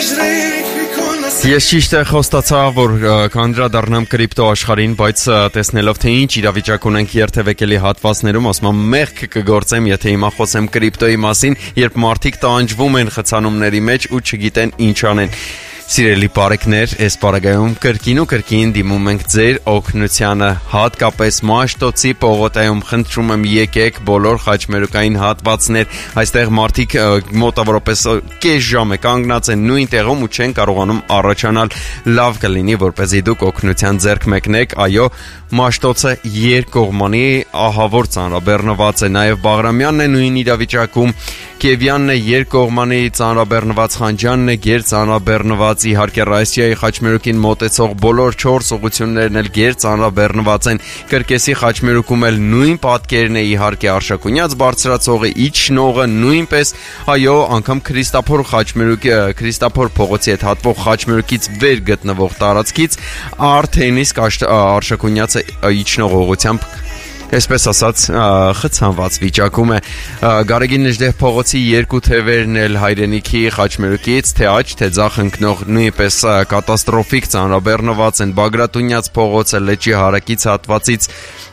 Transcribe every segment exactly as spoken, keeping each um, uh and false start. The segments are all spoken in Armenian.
Ես ճիշտ է խոստացա, որ կանդրադառնամ կրիպտո աշխարհին, բայց տեսնելով թե ինչ իրավիճակ ունենք երթևեկելի հատվածներում, ասում եմ մեղք կգործեմ, եթե հիմա խոսեմ կրիպտոյի մասին, երբ մարդիկ տանջվում են խցանումների մեջ ու չգիտեն ինչ անեն։ Սիրելի բարեկներ, այս պարագայում կրկին ու կրկին դիմում ենք ձեր օգնությանը, հատկապես Մաշտոցի պողոտայում խնդրում եմ եկեք բոլոր խաչմերուկային հատվածներ, այստեղ մարդիկ մոտավորապես կես ժամ է կանգնած են նույն տեղում ու չեն կարողանում առաջանալ, լավ կլինի, որպեսզի դուք օգնության ձեռք մեկնեք, այո, Մաշտոցը երկկողմանի ահավոր ծանրաբեռնված է, նաև Բաղրամյանն է նույն իրավիճակում, Կիևյանն է երկկողմանի ծանրաբեռնված, Խանջյանն է գերծանրաբեռնված, իհարկե Ռասիայի խաչմերուկին մոտեցող բոլոր չորս ուղղություններն էլ գերծանրաբեռնված են, Կրկեսի խաչմերուկում էլ նույն պատկերն է, իհարկե Արշակունյաց բարձրացողը, իջնողը նույնպես, այո, անգամ Քրիստափոր խաչմերուկի, Քրիստափոր փողոցի հետ հատվող խաչմերուկից վեր գտնվող տարածքից արդեն իսկ Արշակունյացը իջնող ուղղությամբ այսպես ասած խցանված վիճակում է Գարեգին Նժդեհ փողոցի երկու թևերն էլ հայրենիքի խաչմերուկից թե աջ թե ձախ ընկնող նույնպես կատաստրոֆիկ ծանրաբեռնված են Բագրատունյաց փողոցը լճի հարակից հատվածից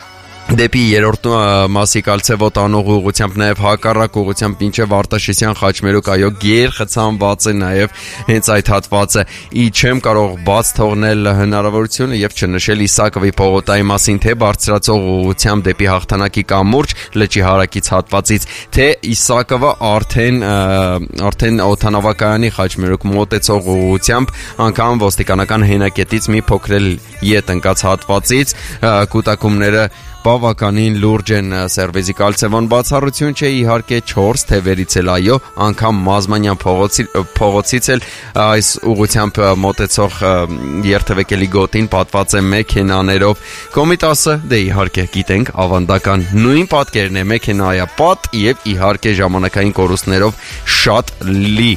դեպի երրորդ մասի Կալցևոտ անող ուղղությամբ նաև հակառակ ուղղությամբ մինչև Արտաշեսյան խաչմերուկ այո գեր խցանված է նաև հենց այդ հատվածը ի չեմ կարող բաց թողնել հնարավորությունը եւ չնշել Իսակովի պողոտայի մասին թե բարձրացող ուղղությամբ դեպի Հաղթանակի կամուրջ լճի հարակից հատվածից թե Իսակովը արդեն արդեն օթանավակայանի խաչմերուկ մոտեցող ուղղությամբ անգամ ոստիկանական հենակետից մի փոքր ետ ընկած հատվածից կուտակումները բավականին լուրջ են սերվիզի Կալցևոն բացառություն չէ իհարկե չորս թևերից էլ այո անգամ Մազմանյան փողոցի փողոցից էլ այս ուղղությամբ մոտեցող երթևեկելի գոտին պատված է մեքենաներով Կոմիտասը դե իհարկե գիտենք ավանդական նույն պատկերն է մեքենայապատ եւ իհարկե ժամանակային կորուստներով շատ լի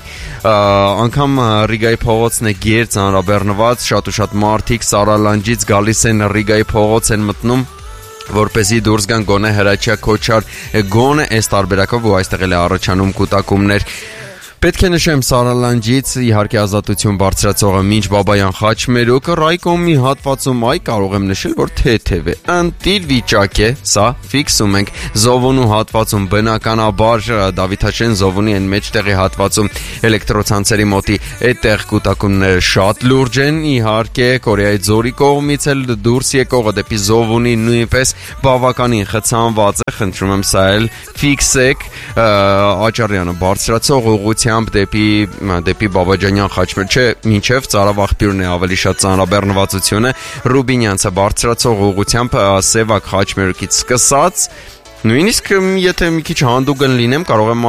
անգամ Ռիգայի փողոցն է գեր ծանրաբեռնված շատ ու շատ մարդիկ Սարալանջից գալիս են Ռիգայի փողոց են մտնում որպեսզի դուրս գան գոնե Հրաչյա Քոչար գոնե այս տարբերակով ու այստեղ էլ է առաջանում կուտակումներ Պետք է նշեմ Սարալանջից իհարկե ազատություն բարձրացողը մինչ Բաբայան խաչմերուկը Ռայկոմի հատվածում այ կարող եմ նշել որ թեթև է ընտիր վիճակ է սա ֆիքսում ենք Զովոնու հատվածում բնականաբար Դավիթաշեն Զովոնի այն մեջտեղի հատվածում էլեկտրոցանցերի մոտի այդտեղ կուտակումները շատ լուրջ են իհարկե Կորեայի ձորի կողմից էլ դուրս եկողը դեպի Զովոնի նույնպես բավականին խցանված է խնդրում եմ սա էլ ֆիքսեք Աճարյանը բարձրացող ուղղությամբ դեպի դեպի Բաբաջանյան խաչմերուկ չէ մինչև Ծարավաղբյուրն է ավելի շատ ծանրաբեռնվածությունը Ռուբինյանցը բարձրացող ուղղությամբ Սևակ խաչմերուկից սկսած նույնիսկ եթե մի քիչ հանդուգն լինեմ կարող եմ